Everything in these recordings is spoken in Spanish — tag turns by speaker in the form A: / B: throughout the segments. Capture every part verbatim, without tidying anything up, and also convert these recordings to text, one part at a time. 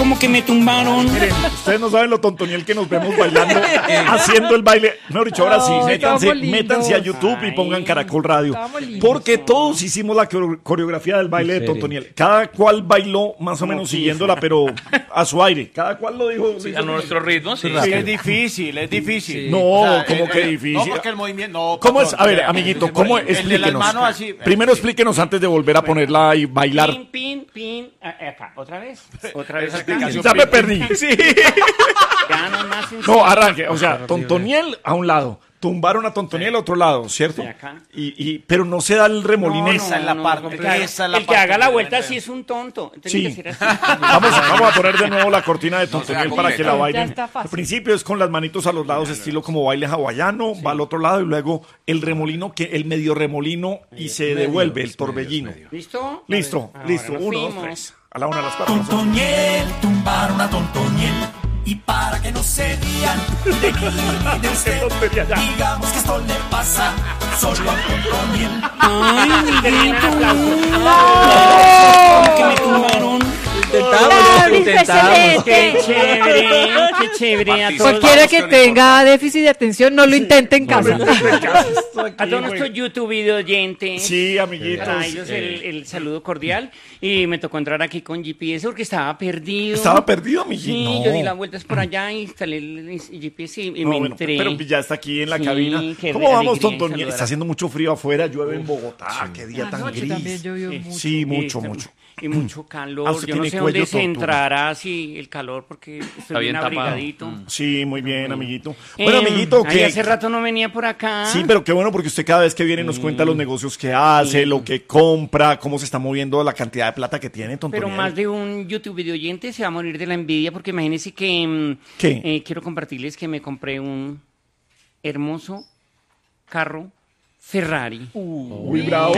A: como que me tumbaron.
B: Miren, ustedes no saben lo tontoniel que nos vemos bailando, haciendo el baile. Mejor dicho, ahora sí,
C: Ay,
B: métanse,
C: estábamos lindos.
B: métanse a YouTube y pongan Caracol Radio.
C: Estábamos lindos.
B: Porque todos hicimos la coreo- coreografía del baile de tontoniel. Cada cual bailó más o menos siguiéndola, pero a su aire. Cada cual lo dijo.
D: Sí, a nuestro ritmo, sí.
E: Sí, es difícil, es difícil.
B: No,
E: O sea,
B: ¿cómo
E: el-
B: que
E: el-
B: difícil?
E: No, porque el movimiento... No,
B: ¿Cómo es?
E: patrón,
B: A ver,
E: vea,
B: amiguito, ¿cómo?
E: el de las
B: Explíquenos.
E: manos así.
B: Primero explíquenos antes de volver a ponerla y bailar.
A: Pin, pin, pin. Ah, acá, otra vez. Otra vez acá.
E: explicación.
B: Ya me perdí.
A: Ya no más sencillo.
B: No, arranque. O sea, tontoniel a un lado. Tumbaron a tontoniel a otro lado, ¿cierto?
A: Sí, acá.
B: Y, y, pero no se da el remolino.
E: Esa es la parte,
A: claro.
E: esa es la
A: El que
E: parte
A: haga la
E: que
A: vuelta
E: debe
A: sí es un tonto. Tiene
B: Sí.
A: que ser así.
B: Vamos, vamos a poner de nuevo la cortina de tontoniel
D: sea
B: para que la
D: completo.
B: bailen.
C: Ya está fácil.
B: Al principio es con las manitos a los lados, estilo como baile hawaiano, va al otro lado y luego el remolino, que el medio remolino y se devuelve el torbellino.
A: ¿Listo?
B: Listo,
A: Ahora
B: listo.
A: nos
B: Uno, dos,
A: fuimos.
B: tres. A la una, a las cuatro.
F: Tontoniel, tumbaron a Tontoniel. Y para que no se rían de mí ni de usted,
B: tontería, ya.
F: digamos que esto le pasa solo a Tontoniel.
A: Ay, amiguito. ¿Cómo que me tumbaron?
C: Claro, excelente.
A: Qué chévere, qué chévere. A todos,
C: Cualquiera que tenga déficit de atención no lo intente en casa.
A: a todos nuestros YouTube video oyentes.
B: Sí, amiguitos.
A: Para ellos el, el saludo cordial. Y me tocó entrar aquí con G P S porque estaba perdido.
B: Estaba perdido, amiguito.
A: Sí,
B: No.
A: yo di las vueltas por allá y instalé el G P S y, y
B: No,
A: me
B: bueno,
A: entré.
B: pero ya está aquí en la
A: Sí,
B: cabina.
A: qué
B: ¿Cómo vamos,
A: alegría
B: Tontoniel?
A: saludar.
B: Está haciendo mucho frío afuera, llueve en Bogotá. Qué día tan
C: Anoche
B: gris.
C: también llovió
A: Sí.
C: mucho.
B: Sí, mucho,
A: Y-
B: mucho.
A: Y mucho
B: Ah,
A: calor.
B: usted
A: Yo no
B: tiene
A: sé
B: cuello
A: dónde se
B: tortuga.
A: entrará así el calor porque estoy bien
D: bien tapado.
A: abrigadito.
B: Sí, muy bien, amiguito.
A: Eh,
B: Bueno, amiguito,
A: ay,
B: que
A: hace rato no venía por acá.
B: sí, pero qué bueno porque usted cada vez que viene nos cuenta los negocios que hace, lo que compra, cómo se está moviendo la cantidad de plata que tiene, Tontoniel.
A: Pero más de un YouTube video oyente se va a morir de la envidia porque imagínense que mm,
B: ¿Qué?
A: eh, quiero compartirles que me compré un hermoso carro Ferrari.
B: Muy bravo.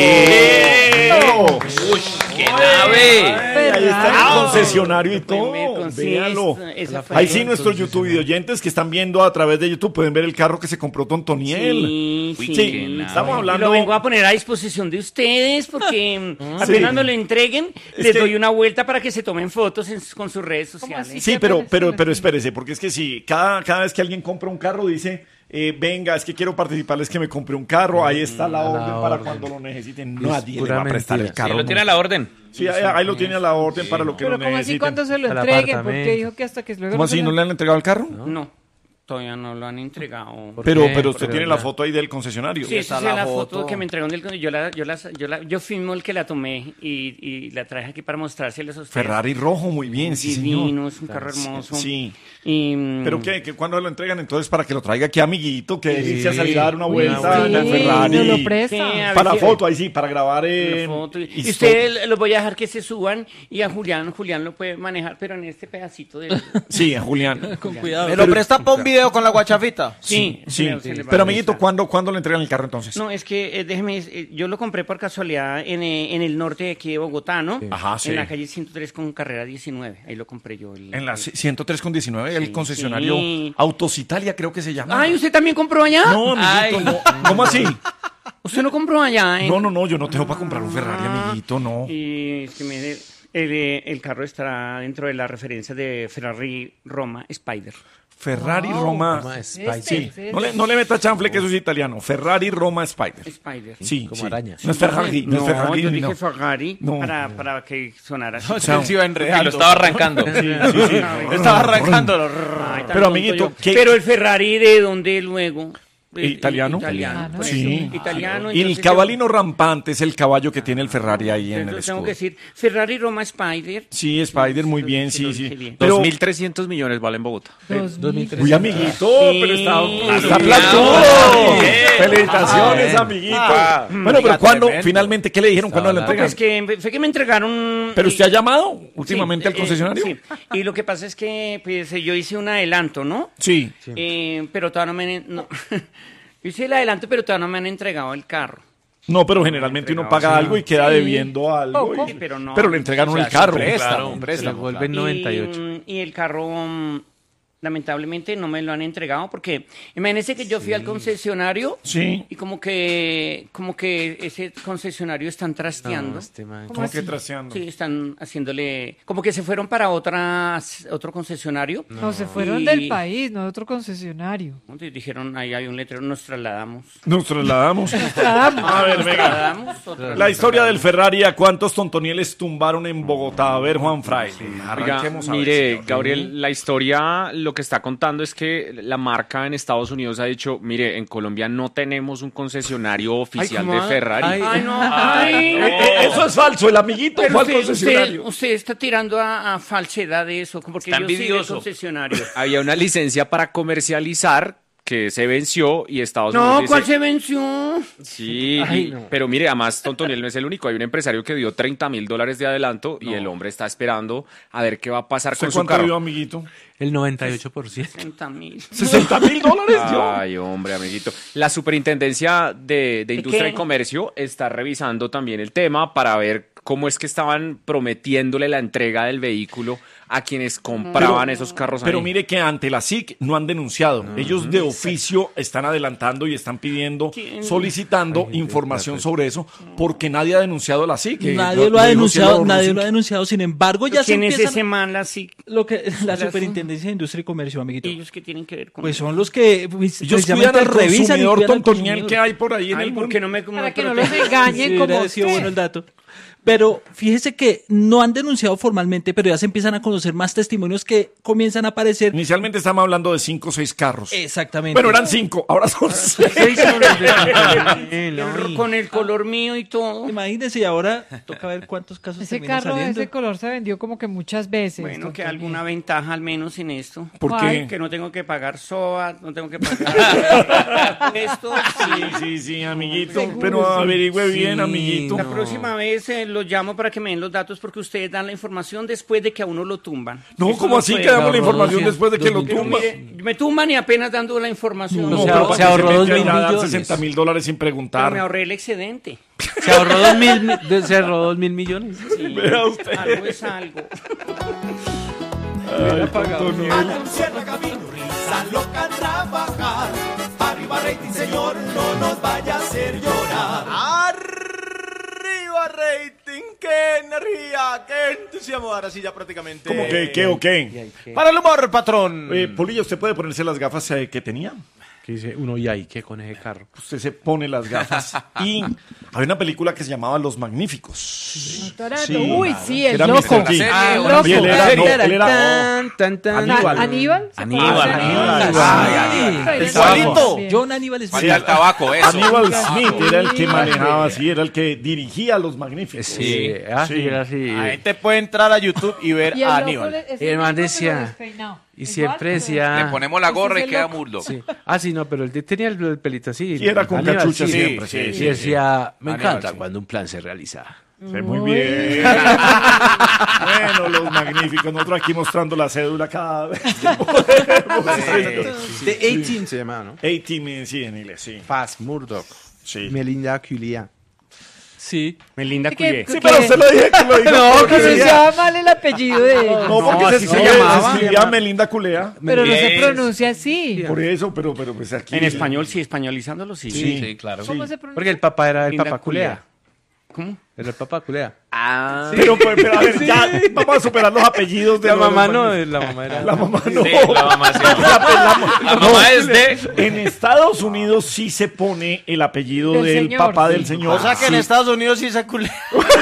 D: ¡Uy, qué nave!
B: Ahí está el concesionario y todo.
A: Primer- sí,
B: Véalo.
A: esa- esa fue-
B: Ahí sí, nuestros YouTube videoyentes que están viendo a través de YouTube pueden ver el carro que se compró Tontoniel.
A: Sí,
D: Uy,
A: sí.
B: Sí,
D: qué nave.
B: estamos
A: Y
B: hablando.
A: lo vengo a poner a disposición de ustedes porque mm, apenas
B: Sí.
A: me lo entreguen,
B: Es
A: les
B: que-
A: doy una vuelta para que se tomen fotos en- con sus redes sociales.
C: así?
B: Sí,
C: ¿Qué
B: pero,
C: apenas
B: pero,
C: se lo
B: pero
C: tiene?
B: espérese, porque es que si cada, cada vez que alguien compra un carro dice, eh, venga, es que quiero participarles que me compré un carro, ahí está la orden para cuando lo necesiten. Nadie le
G: pura
B: va a prestar el
G: mentira.
B: carro.
D: Sí, lo tiene a la orden.
B: Sí, ahí, ahí lo tiene a la orden para lo que
C: Pero
B: lo
C: ¿cómo así
B: necesiten.
C: cuando se lo
G: Al
C: entreguen? Porque
G: apartamento.
C: dijo que hasta que luego
B: ¿Cómo
C: se
B: así?
C: lo-
B: ¿No le han entregado el carro?
A: No, todavía no lo han entregado.
G: ¿Por
B: Pero,
G: qué?
B: pero usted
G: Porque
B: tiene
G: ya-
B: la foto ahí del concesionario.
A: Sí, esa
E: está
A: es
E: la
A: la foto.
E: foto.
A: que me entregaron del yo la, yo la, yo la, yo firmo el que la tomé y, y la traje aquí para mostrárselos a ustedes.
B: Ferrari rojo, muy bien, sí, señor.
A: Divino, es un carro hermoso.
B: Sí.
A: Y, mm,
B: ¿Pero qué? ¿Qué ¿Cuándo lo entregan? Entonces, para que lo traiga aquí, amiguito, que
G: Sí.
B: delicia salir a dar una
G: Uy,
B: vuelta en el
C: Sí,
B: Ferrari.
C: nos lo
A: Sí,
C: presta.
A: a ver
B: Para
A: si-
B: foto, ahí sí, para grabar.
A: la
B: Eh,
A: foto. Y
B: histo-
A: ustedes los voy a dejar que se suban y a Julián, Julián lo puede manejar, pero en este pedacito de...
B: Sí, a Julián.
G: Con cuidado.
E: ¿Me lo presta para un video con la guachafita?
A: Sí,
B: Sí,
A: se le- se le va a
B: pero amiguito,
A: prestar.
B: ¿cuándo, ¿cuándo le entregan el carro entonces?
A: No, es que eh, déjeme, eh, yo lo compré por casualidad en, eh, en el norte de aquí de Bogotá, ¿no?
B: Ajá, sí.
A: En la calle ciento tres con carrera diecinueve, ahí lo compré yo. el-
B: En la c- ciento tres con diecinueve, el
A: Sí,
B: concesionario
A: sí.
B: Autos Italia, creo que se llama.
A: Ay, ¿usted también compró allá?
B: No, amiguito, no. ¿Cómo así?
A: ¿Usted no compró allá? en-
B: No, no, no, yo no tengo para comprar un Ferrari,
A: Ah,
B: amiguito, no.
A: Y es que me- el, eh, el carro estará dentro de la referencia de Ferrari Roma Spider.
B: Ferrari
C: Wow.
B: Roma.
G: Roma
C: Este,
G: Spider.
B: Sí,
C: este.
B: no le, no le meta chanfle que eso es italiano. Ferrari Roma Spider.
A: Spider.
B: Sí,
G: Como
B: sí.
G: araña.
B: No es Ferrari, no,
A: No,
B: es Ferrari.
A: yo
B: no.
A: dije Ferrari
B: No.
A: para, para que sonara así.
E: No, se se iba
D: Y
E: enredando.
D: lo estaba arrancando.
B: Sí, sí, sí.
E: Estaba arrancándolo.
A: Ay, tan
B: Pero,
A: tonto
B: amiguito,
A: yo.
B: ¿qué-
A: Pero el Ferrari, ¿de dónde luego? Eh,
B: ¿Italiano?
A: Italiano, por
B: Sí.
A: eso. Italiano.
B: Y el
A: entonces
B: cabalino rampante es el caballo que tiene el Ferrari ahí
A: yo-
B: en el
A: entonces tengo
B: escudo.
A: que decir Ferrari Roma Spider.
B: Sí, Spider, muy bien,
A: Que
B: sí,
A: lo
B: sí.
A: dije bien.
B: Pero,
D: dos mil trescientos millones vale en Bogotá.
C: Dos
G: dos mil
C: mil.
G: tres.
B: uy, amiguito,
A: Sí.
B: pero está,
A: Ah,
B: está
A: sí.
B: placudo.
D: Ah, bien.
B: Felicitaciones,
G: Ah,
B: amiguito.
E: Ah,
B: bueno, pero
E: oiga,
B: ¿cuándo,
E: tremendo.
B: finalmente, qué le dijeron? ¿Cuándo le
A: No,
B: entregan?
A: pues que fue que me entregaron.
B: ¿Pero usted ha
A: y-
B: llamado últimamente
A: Sí,
B: al concesionario?
A: eh, sí. Y lo que pasa es que pues, yo hice un adelanto, ¿no?
B: Sí.
A: Eh, pero todavía no me han... No. Hice el adelanto, pero todavía no me han entregado el carro.
B: No, pero generalmente uno paga algo y queda debiendo algo.
C: Poco.
B: y-
A: Sí, pero no.
B: pero le entregaron
E: O sea,
B: el carro.
E: es un préstamo,
G: Claro,
E: un
G: se
E: préstamo,
G: le vuelve
E: claro.
G: noventa y ocho.
A: Y, y el carro mm, lamentablemente no me lo han entregado porque imagínense que yo fui al concesionario
B: Sí.
A: y como que como que ese concesionario están trasteando.
D: No, este man.
B: ¿Cómo que traseando?
A: Sí, están haciéndole como que se fueron para otras otro concesionario.
C: No, se fueron
A: Y-
C: del país, no de otro concesionario.
A: Entonces dijeron, ahí hay un letrero, nos trasladamos.
B: Nos trasladamos.
C: Trasladamos.
B: A ver,
A: Nos
B: venga.
A: trasladamos, otra-
B: La historia del Ferrari, ¿a cuántos tontonieles tumbaron en Bogotá? A ver, Juan Fray.
D: Oiga,
B: Arranquemos a ver,
D: mire,
B: señor.
D: Gabriel, la historia lo que está contando es que la marca en Estados Unidos ha dicho, mire, en Colombia no tenemos un concesionario oficial
A: ¿cómo
D: de
A: va?
D: Ferrari.
A: Ay, no, ay.
B: Eh, eh, eso es falso, el amiguito
A: Pero
B: fue al
A: usted,
B: concesionario.
A: usted, usted está tirando a, a falsedad de eso, como porque
E: Está
A: yo soy del
E: envidioso.
A: concesionario.
D: Había una licencia para comercializar que se venció y Estados
A: No,
D: Unidos
A: ¿cuál
D: dice,
A: se venció?
D: sí,
A: Ay,
D: y-
A: no.
D: pero mire, además Tontoniel no es el único, hay un empresario que dio treinta mil dólares de adelanto y el hombre está esperando a ver qué va a pasar
B: ¿Usted
D: con su
B: cuánto dio,
D: carro.
B: amiguito?
G: El noventa y ocho por ciento.
A: sesenta mil.
B: ¿sesenta mil dólares dio?
D: Ay, hombre, amiguito. La superintendencia de, de Industria
A: qué?
D: y Comercio está revisando también el tema para ver cómo es que estaban prometiéndole la entrega del vehículo a quienes compraban
B: Pero-
D: esos carros
B: Pero
D: ahí.
B: mire que ante la S I C no han denunciado. Ellos de oficio están adelantando y están pidiendo,
A: ¿Quién?
B: solicitando información sobre eso, porque nadie ha denunciado a la S I C.
G: Nadie lo ha
B: dijo
G: denunciado,
B: Cielo
G: nadie
B: Rossi.
G: lo ha denunciado. Sin embargo, ya se
A: ¿Quién es
G: empiezan
A: ese man, la SIC?
G: lo que la
A: Las-
G: Superintendencia de Industria y Comercio, amiguito.
A: ¿Ellos qué tienen que ver con
G: Pues
A: eso?
G: son los que pues,
B: Ellos cuidan
G: precisamente
B: al
G: revisan y
B: consumidor
G: cuidan al
B: tontoniel
G: consumidor.
B: que hay por ahí en
A: Ay,
B: el
A: ¿por
B: mundo.
A: qué no me
C: Para
A: me
C: que no los
A: protegen?
C: engañen
G: Sí,
C: como
G: hubiera sido
C: usted.
G: bueno el dato. Pero fíjese que no han denunciado formalmente, pero ya se empiezan a conocer más testimonios que comienzan a aparecer.
B: Inicialmente estamos hablando de cinco o seis carros.
G: Exactamente.
B: Bueno, eran cinco, ahora son seis.
A: El- Con el color mío y todo.
G: Imagínense, y ahora toca ver cuántos casos
C: Ese
G: terminan
C: carro de
G: saliendo.
C: ese color se vendió como que muchas veces.
A: Bueno,
C: don
A: que
C: Toño.
A: alguna ventaja al menos en esto.
B: ¿Por
C: ¿Cuál?
B: qué?
A: Que no tengo que pagar S O A, no tengo que pagar esto.
B: Sí, sí, sí, amiguito.
C: Seguro,
B: Pero
C: sí.
B: averigüe bien,
G: Sí,
B: amiguito.
A: La próxima vez eh, los llamo para que me den los datos porque ustedes dan la información después de que a uno lo tumban.
B: No,
A: Eso
B: ¿cómo así
A: puede.
B: que damos la
G: ahorró
B: información
G: doscientos,
B: después de que lo
G: dos mil
B: tumba?
A: Mire, me tumban y apenas dando la información.
G: No,
B: No,
G: se
B: pero
G: ahor-
B: ¿para
G: se
B: qué
G: ahorró
B: mete
G: dos mil
B: allá a dar
G: millones.
B: sesenta mil dólares sin
A: Pero me
B: preguntar.
A: ahorré el excedente.
G: Se ahorró dos mil, mi- de- se ahorró dos mil millones.
A: Sí,
B: Vea usted.
A: algo es algo.
B: Ay, Toniel.
F: Anunciar camino, risa loca a trabajar. Arriba rating, señor, no nos vaya a hacer llorar.
E: Arriba rating, qué energía, qué entusiasmo. Ahora sí ya prácticamente.
B: ¿Cómo que qué o qué?
E: Para el humor, patrón.
B: Eh, Polillo, ¿usted puede ponerse las gafas eh, que tenía?
G: Que dice uno, y ahí, ¿qué con ese carro?
B: Usted se pone las gafas. Y había una película que se llamaba Los Magníficos.
C: Sí. Uy, sí, el
B: Era
C: loco.
B: mister King.
C: Ah,
B: Y
C: el loco.
B: él era, no, él era
G: Tan, tan, tan.
B: Aníbal.
C: Ah, ¿Aníbal? ¿Se
G: Aníbal,
C: acuerda?
B: Aníbal.
G: Ay,
C: Ay,
E: igualito.
C: bien.
G: John Aníbal Smith.
D: Sí, al tabaco, eso.
B: Aníbal Smith era el que
C: Sí.
B: manejaba así, era el que dirigía a Los Magníficos.
G: Sí, así, era así.
E: La gente puede entrar a YouTube y ver
C: Y el
E: a
C: loco
E: Aníbal.
C: le- ese
G: Y el man
C: loco, pero
G: decía-
C: despeinado.
G: Y
C: Igual,
G: siempre
C: pero-
G: decía...
H: Le ponemos la gorra
C: Ese
H: y
C: es
H: queda
C: loco.
H: murdo.
G: Sí. Ah, sí, no, pero él tenía el, el pelito así.
B: Y era con
G: Aníbal,
B: cachucha
G: sí.
B: siempre.
E: sí,
B: Sí,
G: Y
B: sí,
G: decía, me
E: Aníbal,
G: encanta
E: sí.
G: cuando un plan se realiza.
B: sí, muy bien. Bueno, Los Magníficos. Nosotros aquí mostrando la cédula cada vez. que podemos.
I: The A-Team se llamaba, ¿no?
B: A-Team, sí, en inglés, sí.
I: Fast Murdoch.
B: Sí.
I: Melinda Culia.
G: Sí.
A: Melinda
C: Que-
A: Culié.
B: Sí, pero usted lo dije que lo dijo.
C: No,
B: porque se-
C: pronunciaba mal el apellido de ella.
B: No, porque
A: No,
B: se
A: así se
B: escribía,
A: llamaba.
B: se escribía Melinda Culea.
C: Pero no se
A: Es-
C: pronuncia así.
B: Por eso, pero, pero pues aquí.
A: En español, sí, españolizándolo, sí.
B: Sí.
G: claro.
C: ¿Cómo se pronuncia?
G: Porque el papá era el
A: Linda
G: papá culea.
A: ¿Cómo?
G: Era el papá culea.
D: Ah,
B: Pero, pues, pero, a ver, ya vamos a superar los apellidos de
G: La
B: los-
G: mamá
B: los
G: no,
B: magníficos.
G: la mamá era...
B: La mamá no.
D: sí, la mamá sí.
B: La, la-
D: La mamá es de...
B: En Estados Unidos sí se pone el apellido
C: Del
B: del,
C: señor,
B: papá
C: sí.
B: del señor.
E: O sea que en
B: Sí.
E: Estados Unidos sí se culea.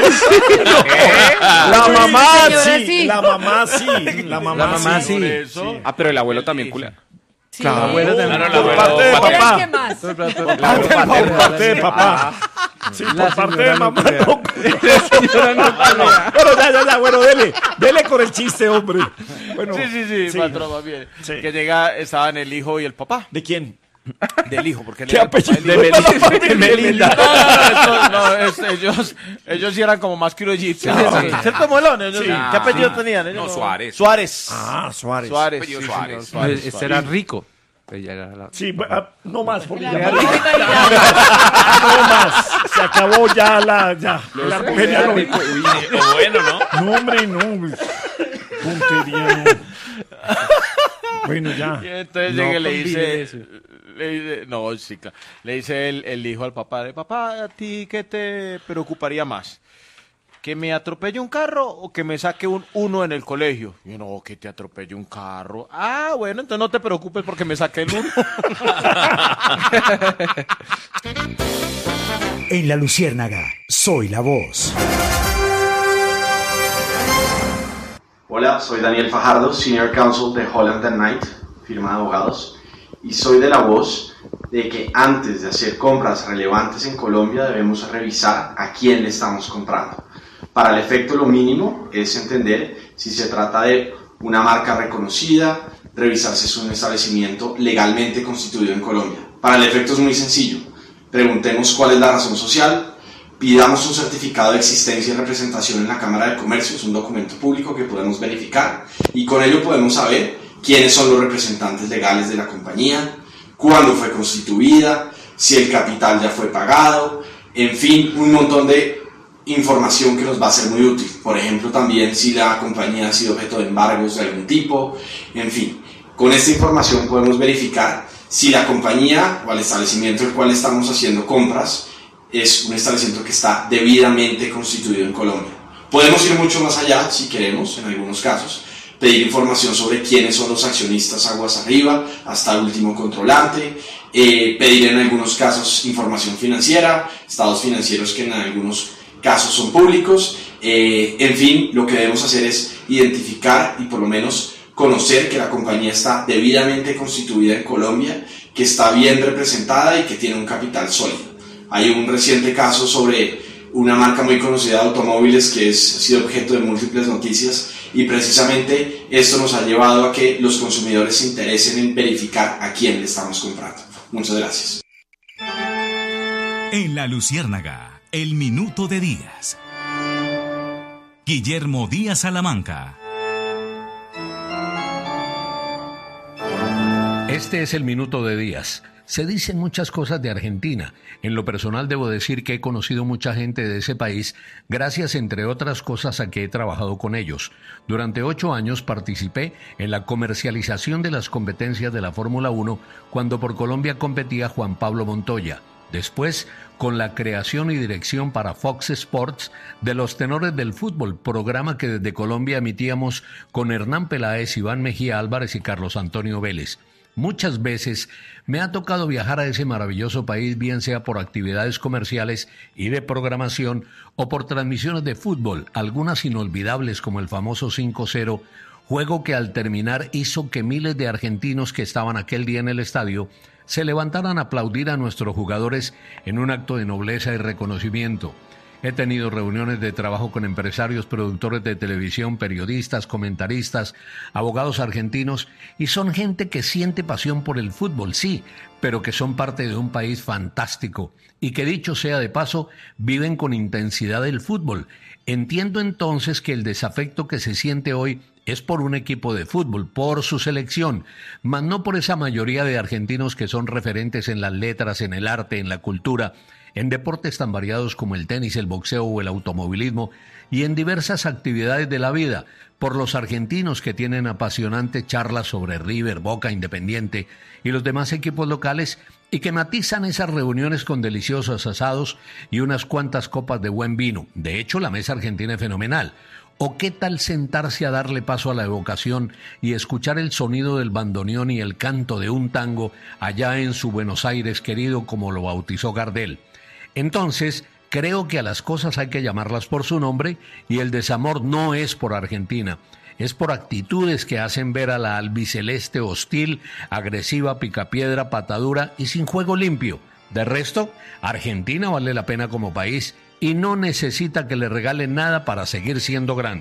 B: La mamá
C: señora,
B: sí,
C: sí.
B: la mamá sí, la mamá,
G: La mamá sí.
E: Por eso.
D: Ah, pero el abuelo también culea.
C: Sí.
B: Claro,
G: abuelo también.
D: Claro, el
B: por
D: abuelo-
B: parte de
C: ¿Quién era el
B: papá.
C: que más?
B: Por parte de papá. Sí, por parte de mamá no. Bueno, ya, ya, ya, bueno, dele, dele con el chiste, hombre. Bueno,
E: Sí, sí, sí,
B: sí.
E: patrón, más bien.
B: Sí.
E: Que llega, estaban el hijo y el papá.
B: ¿De quién?
E: Del hijo, porque él
B: ¿Qué
E: era el papá
B: apellido?
E: del hijo.
B: De Melinda.
E: No, no, no, es- ellos, ellos sí eran como más que los egipcios. ¿Cierto, Molón? Ellos-
B: Sí.
E: ¿Qué apellido tenían? Ellos
H: No, Suárez.
E: Suárez.
B: Ah, Suárez.
E: Suárez.
H: Apellido
E: sí,
H: Suárez.
E: señor, Suárez,
G: Este
E: Suárez.
G: era rico. Ella era la...
B: Sí, ah, no más, por
C: La
B: ya.
C: música y la-
B: No más. Se acabó ya la. Ya. El árbol genealógico.
D: Bueno, ¿no?
B: No, hombre, no. Hombre. Puntería, no. Bueno, ya.
E: Y entonces
G: No
E: llega y le
G: combinen
E: dice,
G: eso.
E: le dice, no, sí, claro. Le dice el, el hijo al papá, de papá, ¿a ti qué te preocuparía más? ¿Que me atropelle un carro o que me saque un uno en el colegio? Y yo, no, que te atropelle un carro. Ah, bueno, entonces no te preocupes porque me saqué el uno.
H: En La Luciérnaga, soy la voz.
J: Hola, soy Daniel Fajardo, Senior Counsel de Holland and Knight, firma de abogados, y soy de la voz de que antes de hacer compras relevantes en Colombia debemos revisar a quién le estamos comprando. Para el efecto, lo mínimo es entender si se trata de una marca reconocida, revisar si es un establecimiento legalmente constituido en Colombia. Para el efecto es muy sencillo. Preguntemos cuál es la razón social, pidamos un certificado de existencia y representación en la Cámara de Comercio, es un documento público que podemos verificar, y con ello podemos saber quiénes son los representantes legales de la compañía, cuándo fue constituida, si el capital ya fue pagado, en fin, un montón de información que nos va a ser muy útil. Por ejemplo, también si la compañía ha sido objeto de embargos de algún tipo, en fin. Con esta información podemos verificar si la compañía o el establecimiento del cual estamos haciendo compras es un establecimiento que está debidamente constituido en Colombia. Podemos ir mucho más allá, si queremos, en algunos casos, pedir información sobre quiénes son los accionistas aguas arriba, hasta el último controlante, eh, pedir en algunos casos información financiera, estados financieros que en algunos casos son públicos, eh, en fin, lo que debemos hacer es identificar y por lo menos conocer que la compañía está debidamente constituida en Colombia, que está bien representada y que tiene un capital sólido. Hay un reciente caso sobre una marca muy conocida de automóviles que es, ha sido objeto de múltiples noticias y precisamente esto nos ha llevado a que los consumidores se interesen en verificar a quién le estamos comprando. Muchas gracias.
K: En La Luciérnaga, el minuto de Díaz. Guillermo Díaz Salamanca.
L: Este es el minuto de Díaz. Se dicen muchas cosas de Argentina. En lo personal debo decir que he conocido mucha gente de ese país gracias, entre otras cosas, a que he trabajado con ellos. Durante ocho años participé en la comercialización de las competencias de la Fórmula uno cuando por Colombia competía Juan Pablo Montoya. Después, con la creación y dirección para Fox Sports de Los Tenores del Fútbol, programa que desde Colombia emitíamos con Hernán Peláez, Iván Mejía Álvarez y Carlos Antonio Vélez. Muchas veces me ha tocado viajar a ese maravilloso país, bien sea por actividades comerciales y de programación o por transmisiones de fútbol, algunas inolvidables como el famoso cinco cero, juego que al terminar hizo que miles de argentinos que estaban aquel día en el estadio se levantaran a aplaudir a nuestros jugadores en un acto de nobleza y reconocimiento. He tenido reuniones de trabajo con empresarios, productores de televisión, periodistas, comentaristas, abogados argentinos, y son gente que siente pasión por el fútbol, sí, pero que son parte de un país fantástico y que, dicho sea de paso, viven con intensidad el fútbol. Entiendo entonces que el desafecto que se siente hoy es por un equipo de fútbol, por su selección, mas no por esa mayoría de argentinos que son referentes en las letras, en el arte, en la cultura, en deportes tan variados como el tenis, el boxeo o el automovilismo y en diversas actividades de la vida, por los argentinos que tienen apasionantes charlas sobre River, Boca, Independiente y los demás equipos locales y que matizan esas reuniones con deliciosos asados y unas cuantas copas de buen vino. De hecho, la mesa argentina es fenomenal. ¿O qué tal sentarse a darle paso a la evocación y escuchar el sonido del bandoneón y el canto de un tango allá en su Buenos Aires querido, como lo bautizó Gardel? Entonces, creo que a las cosas hay que llamarlas por su nombre y el desamor no es por Argentina, es por actitudes que hacen ver a la albiceleste hostil, agresiva, picapiedra, patadura y sin juego limpio. De resto, Argentina vale la pena como país y no necesita que le regalen nada para seguir siendo grande.